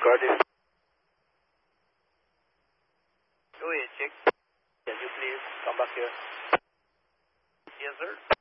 Cardiff. Go ahead, check. Can you please come back here? Yes, sir.